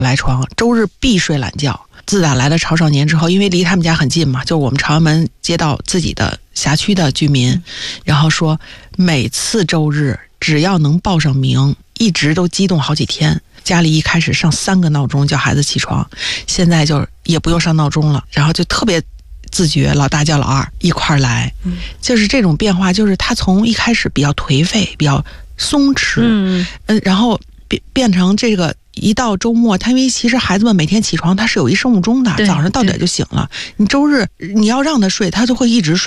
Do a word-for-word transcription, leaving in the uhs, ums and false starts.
来床，周日必睡懒觉。自打来了朝少年之后，因为离他们家很近嘛，就我们朝阳门接到自己的辖区的居民，然后说每次周日只要能报上名，一直都激动好几天。家里一开始上三个闹钟叫孩子起床，现在就也不用上闹钟了，然后就特别自觉，老大叫老二一块儿来，嗯，就是这种变化，就是他从一开始比较颓废，比较松弛，嗯嗯，然后变变成这个。一到周末，他因为其实孩子们每天起床他是有一生物钟的，早上到点就醒了，你周日你要让他睡他就会一直睡。